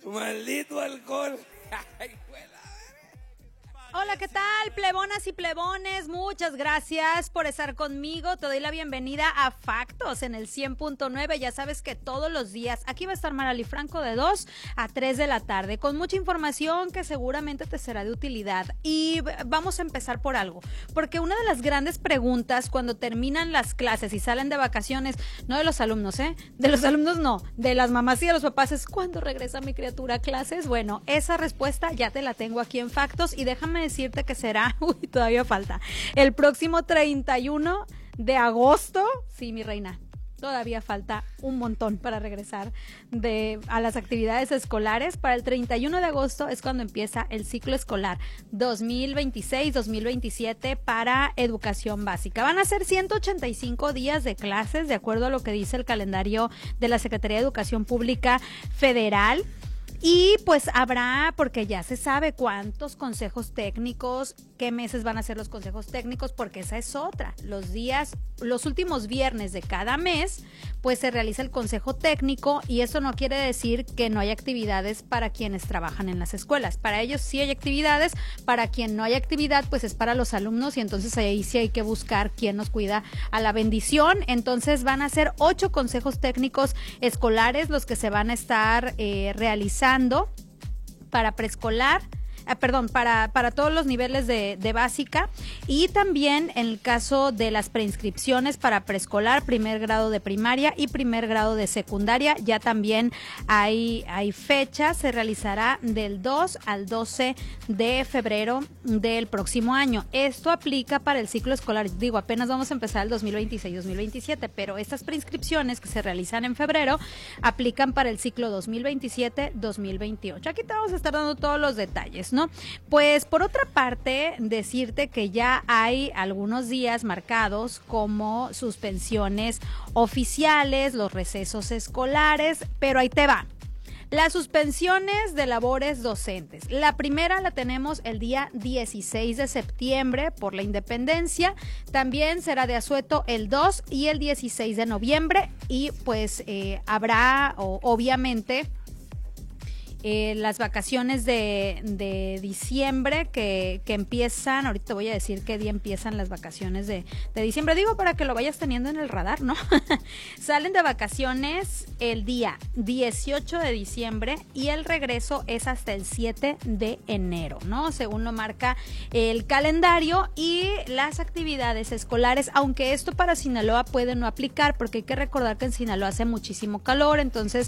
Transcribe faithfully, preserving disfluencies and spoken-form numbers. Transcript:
Maldito alcohol. Ay, Hola, ¿qué tal, plebonas y plebones? Muchas gracias por estar conmigo. Te doy la bienvenida a Factos en el cien punto nueve. Ya sabes que todos los días aquí va a estar Marali Franco de dos a tres de la tarde con mucha información que seguramente te será de utilidad. Y vamos a empezar por algo, porque una de las grandes preguntas cuando terminan las clases y salen de vacaciones, no de los alumnos, ¿eh? De los alumnos no, de las mamás y de los papás es ¿cuándo regresa mi criatura a clases? Bueno, esa respuesta ya te la tengo aquí en Factos y déjame decirte que será, uy, todavía falta, el próximo treinta y uno de agosto, sí, mi reina, todavía falta un montón para regresar de, a las actividades escolares. Para el treinta y uno de agosto es cuando empieza el ciclo escolar dos mil veintiséis dos mil veintisiete para educación básica. Van a ser ciento ochenta y cinco días de clases, de acuerdo a lo que dice el calendario de la Secretaría de Educación Pública Federal. Y pues habrá, porque ya se sabe cuántos consejos técnicos, qué meses van a ser los consejos técnicos, porque esa es otra. Los días, los últimos viernes de cada mes, pues se realiza el consejo técnico y eso no quiere decir que no hay actividades para quienes trabajan en las escuelas. Para ellos sí hay actividades, para quien no hay actividad, pues es para los alumnos y entonces ahí sí hay que buscar quién nos cuida a la bendición. Entonces van a ser ocho consejos técnicos escolares los que se van a estar eh, realizando para preescolar, eh, perdón, para, para todos los niveles de, de básica y también en el caso de las preinscripciones para preescolar, primer grado de primaria y primer grado de secundaria, ya también hay, hay fecha, se realizará del dos al doce de febrero del próximo año. Esto aplica para el ciclo escolar, digo, apenas vamos a empezar el dos mil veintiséis dos mil veintisiete, pero estas preinscripciones que se realizan en febrero aplican para el ciclo dos mil veintisiete dos mil veintiocho. Aquí te vamos a estar dando todos los detalles, ¿no? Pues por otra parte, decirte que ya hay algunos días marcados como suspensiones oficiales, los recesos escolares, pero ahí te va. Las suspensiones de labores docentes. La primera la tenemos el día dieciséis de septiembre por la independencia. También será de asueto el dos y el dieciséis de noviembre. Y pues eh, habrá o, obviamente Eh, las vacaciones de, de diciembre que, que empiezan, ahorita te voy a decir qué día empiezan las vacaciones de, de diciembre, digo para que lo vayas teniendo en el radar, ¿no? Salen de vacaciones el día dieciocho de diciembre y el regreso es hasta el siete de enero, ¿no? Según lo marca el calendario y las actividades escolares, aunque esto para Sinaloa puede no aplicar porque hay que recordar que en Sinaloa hace muchísimo calor, entonces